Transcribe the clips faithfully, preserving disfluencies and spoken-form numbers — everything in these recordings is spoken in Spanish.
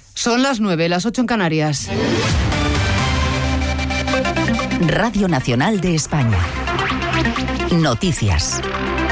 Son las nueve, las ocho en Canarias. Radio Nacional de España. Noticias.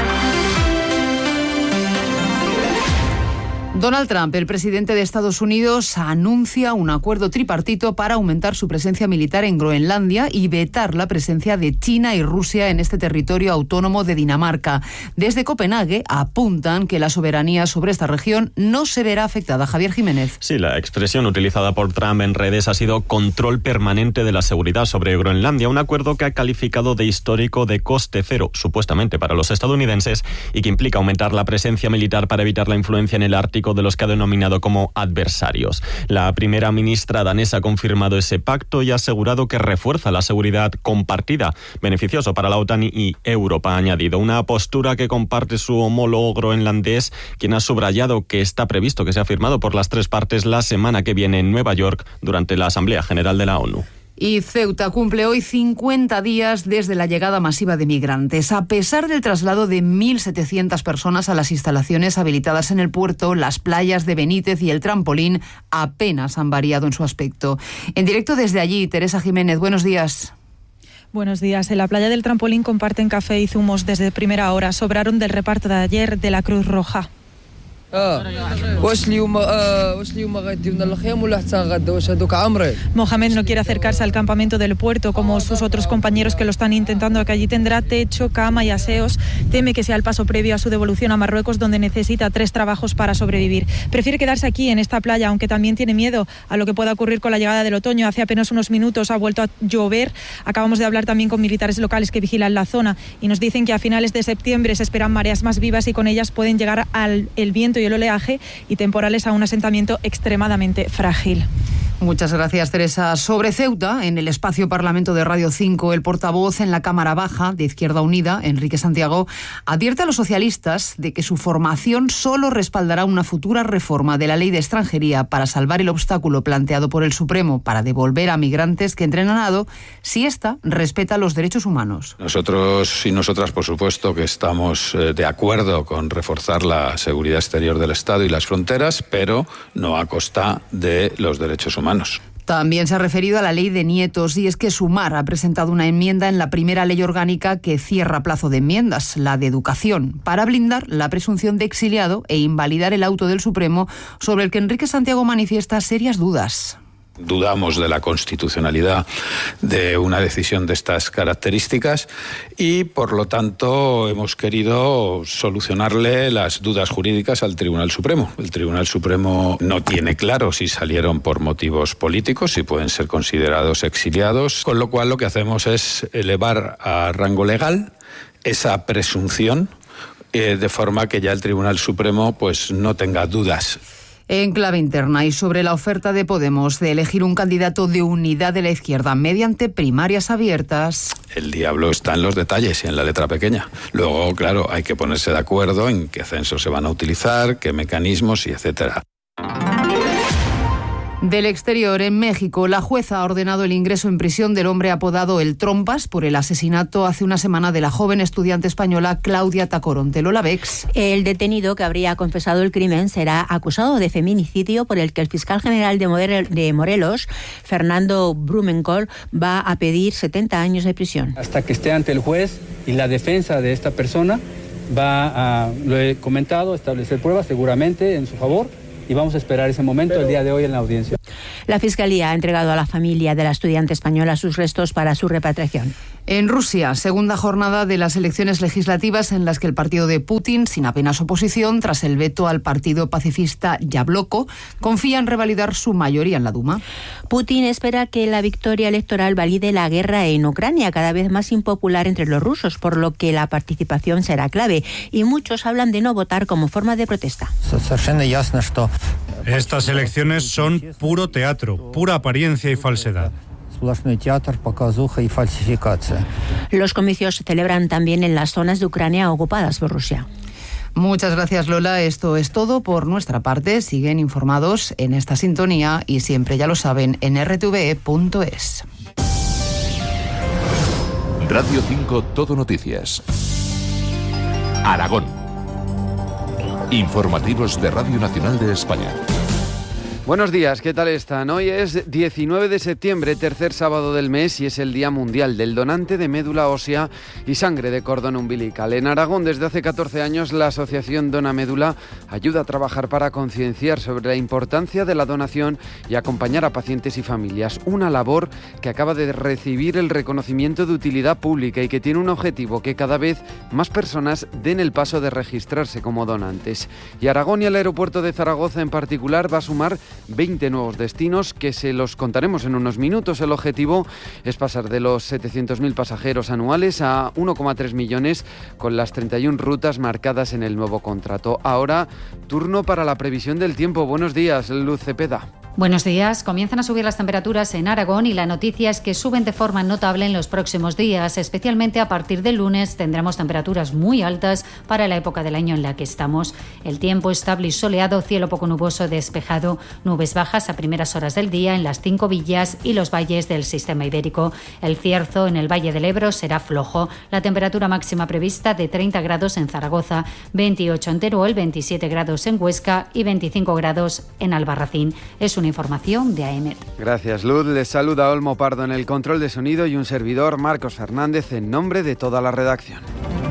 Donald Trump, el presidente de Estados Unidos, anuncia un acuerdo tripartito para aumentar su presencia militar en Groenlandia y vetar la presencia de China y Rusia en este territorio autónomo de Dinamarca. Desde Copenhague apuntan que la soberanía sobre esta región no se verá afectada. Javier Jiménez. Sí, la expresión utilizada por Trump en redes ha sido control permanente de la seguridad sobre Groenlandia, un acuerdo que ha calificado de histórico de coste cero, supuestamente para los estadounidenses, y que implica aumentar la presencia militar para evitar la influencia en el Ártico de los que ha denominado como adversarios. La primera ministra danesa ha confirmado ese pacto y ha asegurado que refuerza la seguridad compartida, beneficioso para la OTAN y Europa, ha añadido. Una postura que comparte su homólogo groenlandés, quien ha subrayado que está previsto que sea firmado por las tres partes la semana que viene en Nueva York durante la Asamblea General de la ONU. Y Ceuta cumple hoy cincuenta días desde la llegada masiva de migrantes. A pesar del traslado de mil setecientas personas a las instalaciones habilitadas en el puerto, las playas de Benítez y el Trampolín apenas han variado en su aspecto. En directo desde allí, Teresa Jiménez, buenos días. Buenos días. En la playa del Trampolín comparten café y zumos desde primera hora. Sobraron del reparto de ayer de la Cruz Roja. Mohamed no quiere acercarse al campamento del puerto como sus otros compañeros que lo están intentando, que allí tendrá techo, cama y aseos. Teme que sea el paso previo a su devolución a Marruecos, donde necesita tres trabajos para sobrevivir. Prefiere quedarse aquí en esta playa, aunque también tiene miedo a lo que pueda ocurrir con la llegada del otoño. Hace apenas unos minutos ha vuelto a llover. Acabamos de hablar también con militares locales que vigilan la zona y nos dicen que a finales de septiembre se esperan mareas más vivas y con ellas pueden llegar al el viento y el oleaje y temporales a un asentamiento extremadamente frágil. Muchas gracias, Teresa. Sobre Ceuta, en el espacio Parlamento de Radio cinco, el portavoz en la Cámara Baja de Izquierda Unida, Enrique Santiago, advierte a los socialistas de que su formación solo respaldará una futura reforma de la Ley de Extranjería para salvar el obstáculo planteado por el Supremo para devolver a migrantes que entren a nado si ésta respeta los derechos humanos. Nosotros y nosotras, por supuesto, que estamos de acuerdo con reforzar la seguridad exterior del Estado y las fronteras, pero no a costa de los derechos humanos. También se ha referido a la ley de nietos y es que Sumar ha presentado una enmienda en la primera ley orgánica que cierra plazo de enmiendas, la de educación, para blindar la presunción de exiliado e invalidar el auto del Supremo sobre el que Enrique Santiago manifiesta serias dudas. Dudamos de la constitucionalidad de una decisión de estas características y, por lo tanto, hemos querido solucionarle las dudas jurídicas al Tribunal Supremo. El Tribunal Supremo no tiene claro si salieron por motivos políticos, si pueden ser considerados exiliados, con lo cual lo que hacemos es elevar a rango legal esa presunción eh, de forma que ya el Tribunal Supremo pues no tenga dudas. En clave interna y sobre la oferta de Podemos de elegir un candidato de unidad de la izquierda mediante primarias abiertas. El diablo está en los detalles y en la letra pequeña. Luego, claro, hay que ponerse de acuerdo en qué censos se van a utilizar, qué mecanismos y etcétera. Del exterior, en México, la jueza ha ordenado el ingreso en prisión del hombre apodado El Trompas por el asesinato hace una semana de la joven estudiante española Claudia Tacoronte. Lola Bex. El detenido, que habría confesado el crimen, será acusado de feminicidio por el que el fiscal general de Morelos, Fernando Blumenkohl, va a pedir setenta años de prisión. Hasta que esté ante el juez y la defensa de esta persona va a, lo he comentado, establecer pruebas seguramente en su favor. Y vamos a esperar ese momento Pero... el día de hoy en la audiencia. La Fiscalía ha entregado a la familia de la estudiante española sus restos para su repatriación. En Rusia, segunda jornada de las elecciones legislativas en las que el partido de Putin, sin apenas oposición, tras el veto al partido pacifista Yabloko, confía en revalidar su mayoría en la Duma. Putin espera que la victoria electoral valide la guerra en Ucrania, cada vez más impopular entre los rusos, por lo que la participación será clave. Y muchos hablan de no votar como forma de protesta. Estas elecciones son puro teatro, pura apariencia y falsedad. Los comicios se celebran también en las zonas de Ucrania ocupadas por Rusia. Muchas gracias, Lola. Esto es todo por nuestra parte. Siguen informados en esta sintonía y siempre, ya lo saben, en r t v e punto es. Radio cinco Todo Noticias. Aragón. Informativos de Radio Nacional de España. Buenos días, ¿qué tal están? Hoy es diecinueve de septiembre, tercer sábado del mes, y es el Día Mundial del Donante de Médula Ósea y Sangre de Cordón Umbilical. En Aragón, desde hace catorce años, la asociación Dona Médula ayuda a trabajar para concienciar sobre la importancia de la donación y acompañar a pacientes y familias. Una labor que acaba de recibir el reconocimiento de utilidad pública y que tiene un objetivo: que cada vez más personas den el paso de registrarse como donantes. Y Aragón y el aeropuerto de Zaragoza en particular va a sumar veinte nuevos destinos que se los contaremos en unos minutos. El objetivo es pasar de los setecientos mil pasajeros anuales a uno coma tres millones con las treinta y una rutas marcadas en el nuevo contrato. Ahora, turno para la previsión del tiempo. Buenos días, Luz Cepeda. Buenos días. Comienzan a subir las temperaturas en Aragón y la noticia es que suben de forma notable en los próximos días. Especialmente a partir del lunes tendremos temperaturas muy altas para la época del año en la que estamos. El tiempo estable y soleado, cielo poco nuboso despejado, nubes bajas a primeras horas del día en las cinco villas y los valles del sistema ibérico. El cierzo en el Valle del Ebro será flojo. La temperatura máxima prevista de treinta grados en Zaragoza, veintiocho en Teruel, veintisiete grados en Huesca y veinticinco grados en Albarracín. Es una información de A E M E T. Gracias, Luz. Les saluda Olmo Pardo en el control de sonido y un servidor, Marcos Fernández, en nombre de toda la redacción.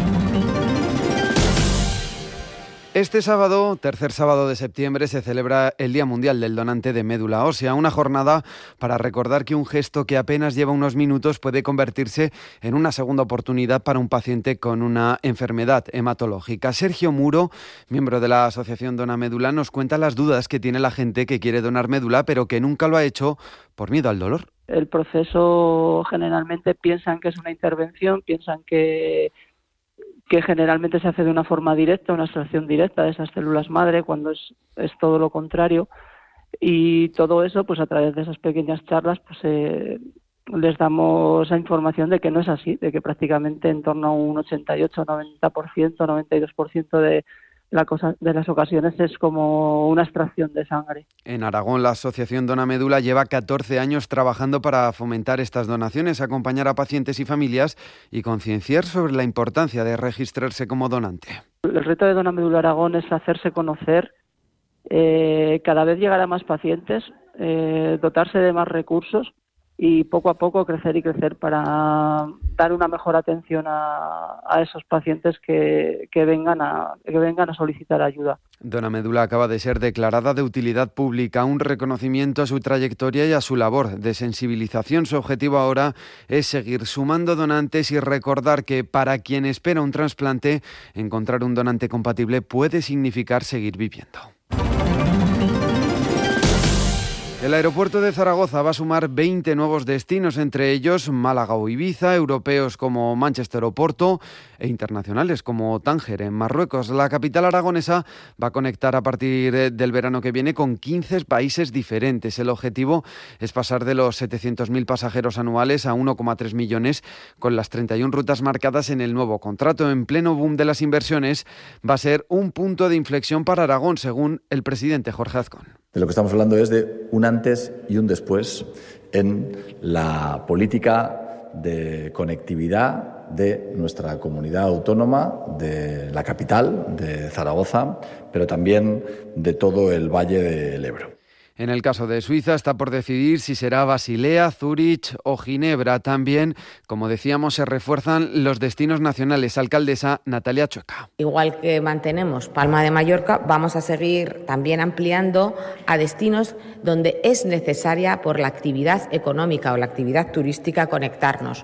Este sábado, tercer sábado de septiembre, se celebra el Día Mundial del Donante de Médula Ósea, una jornada para recordar que un gesto que apenas lleva unos minutos puede convertirse en una segunda oportunidad para un paciente con una enfermedad hematológica. Sergio Muro, miembro de la asociación Dona Médula, nos cuenta las dudas que tiene la gente que quiere donar médula, pero que nunca lo ha hecho por miedo al dolor. El proceso, generalmente piensan que es una intervención, piensan que que generalmente se hace de una forma directa, una extracción directa de esas células madre, cuando es, es todo lo contrario. Y todo eso, pues a través de esas pequeñas charlas, pues eh, les damos la información de que no es así, de que prácticamente en torno a un ochenta y ocho, noventa por ciento, noventa y dos por ciento de La cosa, de las ocasiones es como una extracción de sangre. En Aragón, la asociación Dona Médula lleva catorce años trabajando para fomentar estas donaciones, acompañar a pacientes y familias y concienciar sobre la importancia de registrarse como donante. El reto de Dona Médula Aragón es hacerse conocer, eh, cada vez llegar a más pacientes, eh, dotarse de más recursos y poco a poco crecer y crecer para dar una mejor atención a, a esos pacientes que, que, vengan a, que vengan a solicitar ayuda. Dona Médula acaba de ser declarada de utilidad pública, un reconocimiento a su trayectoria y a su labor de sensibilización. Su objetivo ahora es seguir sumando donantes y recordar que para quien espera un trasplante, encontrar un donante compatible puede significar seguir viviendo. El aeropuerto de Zaragoza va a sumar veinte nuevos destinos, entre ellos Málaga o Ibiza, europeos como Manchester o Porto e internacionales como Tánger en Marruecos. La capital aragonesa va a conectar a partir del verano que viene con quince países diferentes. El objetivo es pasar de los setecientos mil pasajeros anuales a uno coma tres millones con las treinta y una rutas marcadas en el nuevo contrato. En pleno boom de las inversiones va a ser un punto de inflexión para Aragón, según el presidente Jorge Azcón. De lo que estamos hablando es de un antes y un después en la política de conectividad de nuestra comunidad autónoma, de la capital, de Zaragoza, pero también de todo el Valle del Ebro. En el caso de Suiza está por decidir si será Basilea, Zúrich o Ginebra. También, como decíamos, se refuerzan los destinos nacionales. Alcaldesa Natalia Chueca. Igual que mantenemos Palma de Mallorca, vamos a seguir también ampliando a destinos donde es necesaria por la actividad económica o la actividad turística conectarnos.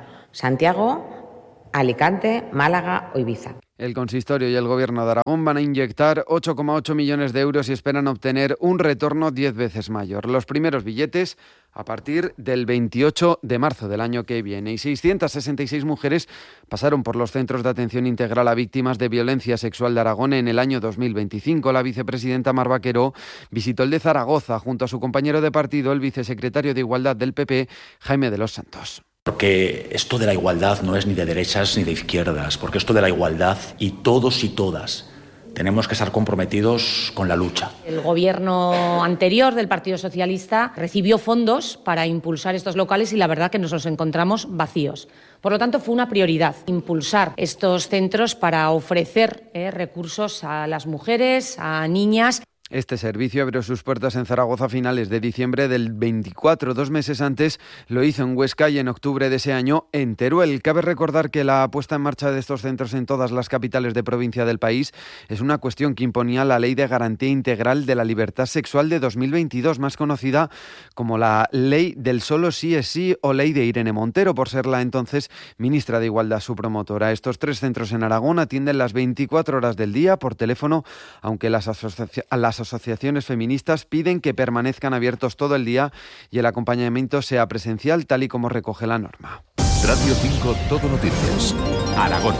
Santiago, Alicante, Málaga o Ibiza. El consistorio y el gobierno de Aragón van a inyectar ocho coma ocho millones de euros y esperan obtener un retorno diez veces mayor. Los primeros billetes a partir del veintiocho de marzo del año que viene. Y seiscientas sesenta y seis mujeres pasaron por los centros de atención integral a víctimas de violencia sexual de Aragón en el año dos mil veinticinco. La vicepresidenta Mar Vaquero visitó el de Zaragoza junto a su compañero de partido, el vicesecretario de Igualdad del P P, Jaime de los Santos. Porque esto de la igualdad no es ni de derechas ni de izquierdas, porque esto de la igualdad, y todos y todas tenemos que estar comprometidos con la lucha. El gobierno anterior del Partido Socialista recibió fondos para impulsar estos locales y la verdad que nos los encontramos vacíos. Por lo tanto, fue una prioridad impulsar estos centros para ofrecer eh, recursos a las mujeres, a niñas. Este servicio abrió sus puertas en Zaragoza a finales de diciembre del veinticuatro. Dos meses antes lo hizo en Huesca y en octubre de ese año en Teruel. Cabe recordar que la puesta en marcha de estos centros en todas las capitales de provincia del país es una cuestión que imponía la Ley de Garantía Integral de la Libertad Sexual de dos mil veintidós, más conocida como la Ley del Solo Sí es Sí o Ley de Irene Montero, por ser la entonces ministra de Igualdad su promotora. Estos tres centros en Aragón atienden las veinticuatro horas del día por teléfono, aunque las, asoci- las asociaciones feministas piden que permanezcan abiertos todo el día y el acompañamiento sea presencial, tal y como recoge la norma. Radio cinco Todo Noticias, Aragón.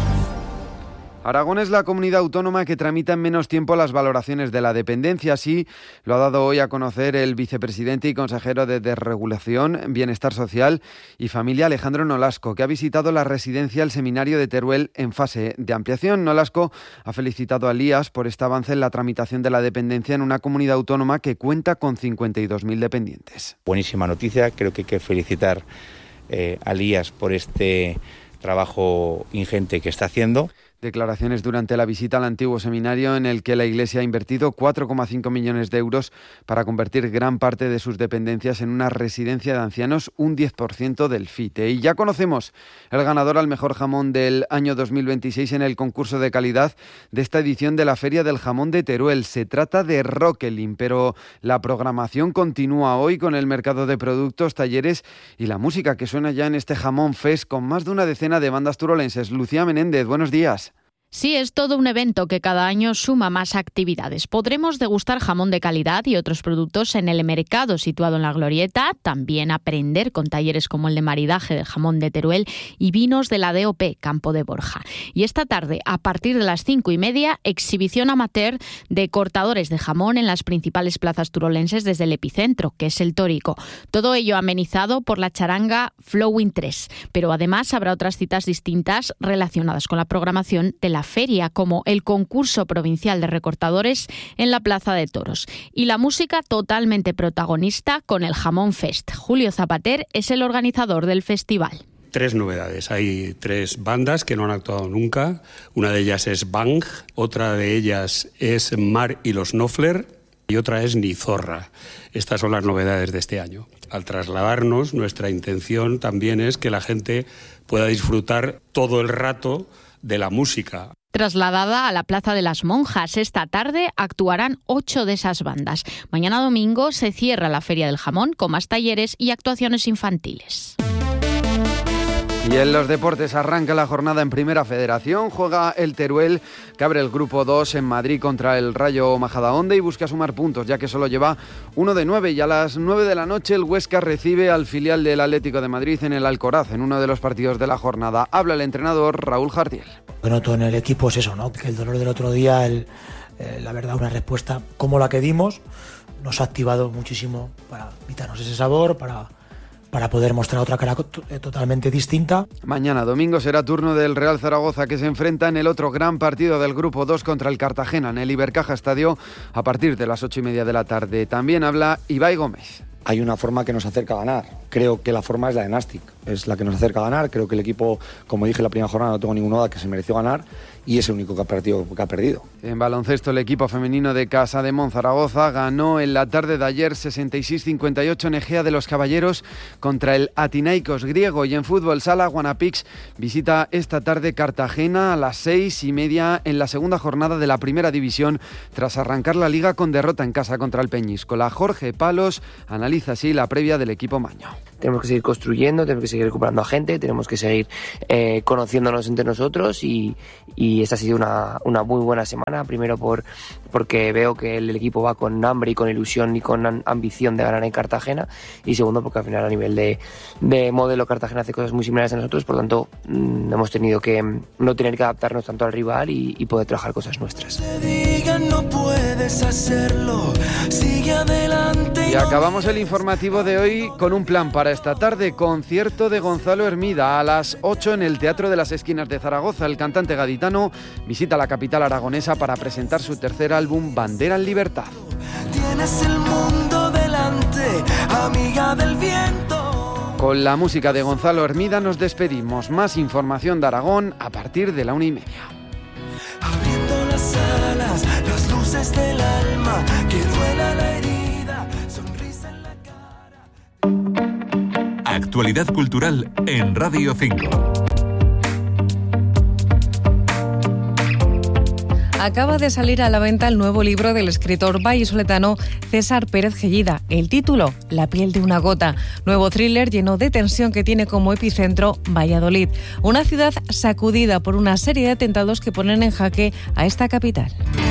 Aragón es la comunidad autónoma que tramita en menos tiempo las valoraciones de la dependencia. Así lo ha dado hoy a conocer el vicepresidente y consejero de Desregulación, Bienestar Social y Familia, Alejandro Nolasco, que ha visitado la residencia El Seminario de Teruel en fase de ampliación. Nolasco ha felicitado a Lías por este avance en la tramitación de la dependencia en una comunidad autónoma que cuenta con cincuenta y dos mil dependientes. Buenísima noticia, creo que hay que felicitar eh, a Lías por este trabajo ingente que está haciendo. Declaraciones durante la visita al antiguo seminario en el que la Iglesia ha invertido cuatro coma cinco millones de euros para convertir gran parte de sus dependencias en una residencia de ancianos, un diez por ciento del F I T E. Y ya conocemos el ganador al mejor jamón del año dos mil veintiséis en el concurso de calidad de esta edición de la Feria del Jamón de Teruel. Se trata de Roquelin, pero la programación continúa hoy con el mercado de productos, talleres y la música que suena ya en este Jamón Fest con más de una decena de bandas turolenses. Lucía Menéndez, buenos días. Sí, es todo un evento que cada año suma más actividades. Podremos degustar jamón de calidad y otros productos en el mercado situado en la Glorieta, también aprender con talleres como el de maridaje del jamón de Teruel y vinos de la D O P Campo de Borja. Y esta tarde, a partir de las cinco y media, exhibición amateur de cortadores de jamón en las principales plazas turolenses desde el epicentro, que es el Tórico. Todo ello amenizado por la charanga Flowing tres, pero además habrá otras citas distintas relacionadas con la programación de la feria, como el concurso provincial de recortadores en la Plaza de Toros. Y la música totalmente protagonista con el Jamón Fest. Julio Zapater es el organizador del festival. Tres novedades. Hay tres bandas que no han actuado nunca. Una de ellas es Bang, otra de ellas es Mar y los Knopfler y otra es Nizorra. Estas son las novedades de este año. Al trasladarnos, nuestra intención también es que la gente pueda disfrutar todo el rato de la música. Trasladada a la Plaza de las Monjas, esta tarde actuarán ocho de esas bandas. Mañana domingo se cierra la Feria del Jamón con más talleres y actuaciones infantiles. Y en los deportes arranca la jornada en Primera Federación. Juega el Teruel, que abre el grupo dos en Madrid contra el Rayo Majadahonda y busca sumar puntos, ya que solo lleva uno de nueve. Y a las nueve de la noche el Huesca recibe al filial del Atlético de Madrid en el Alcoraz, en uno de los partidos de la jornada. Habla el entrenador Raúl Jardiel. Lo que noto en el equipo es eso, ¿no? Que el dolor del otro día, el, eh, la verdad, una respuesta como la que dimos, nos ha activado muchísimo para quitarnos ese sabor, para... para poder mostrar otra cara totalmente distinta. Mañana domingo será turno del Real Zaragoza, que se enfrenta en el otro gran partido del Grupo dos contra el Cartagena en el Ibercaja Estadio a partir de las ocho y media de la tarde. También habla Ibai Gómez. Hay una forma que nos acerca a ganar. Creo que la forma es la de Nastic. Es la que nos acerca a ganar. Creo que el equipo, como dije en la primera jornada, no tengo ninguna duda que se mereció ganar y es el único partido que ha perdido. En baloncesto, el equipo femenino de Casa de Monzaragoza ganó en la tarde de ayer sesenta y seis cincuenta y ocho en Egea de los Caballeros contra el Atinaikos griego. Y en fútbol sala, Guanapix visita esta tarde Cartagena a las seis y media en la segunda jornada de la Primera División tras arrancar la Liga con derrota en casa contra el Peñíscola. Jorge Palos analiza así la previa del equipo maño. Tenemos que seguir construyendo, tenemos que seguir recuperando a gente, tenemos que seguir eh, conociéndonos entre nosotros y, y esta ha sido una, una muy buena semana, primero por porque veo que el equipo va con hambre y con ilusión y con ambición de ganar en Cartagena y segundo porque al final a nivel de, de modelo Cartagena hace cosas muy similares a nosotros, por lo tanto mmm, hemos tenido que no tener que adaptarnos tanto al rival y, y poder trabajar cosas nuestras. No puedes hacerlo, sigue adelante. Y acabamos el informativo de hoy con un plan para esta tarde, concierto de Gonzalo Hermida a las ocho en el Teatro de las Esquinas de Zaragoza. El cantante gaditano visita la capital aragonesa para presentar su tercer álbum Bandera en Libertad. Tienes el mundo delante, amiga del viento. Con la música de Gonzalo Hermida nos despedimos. Más información de Aragón a partir de la una y media. Abriendo las alas, las luces desde el alma, que duela la herida, sonrisa en la cara. Actualidad cultural en Radio cinco. Acaba de salir a la venta el nuevo libro del escritor vallisoletano César Pérez Gellida. El título, La piel de una gota. Nuevo thriller lleno de tensión que tiene como epicentro Valladolid, una ciudad sacudida por una serie de atentados que ponen en jaque a esta capital.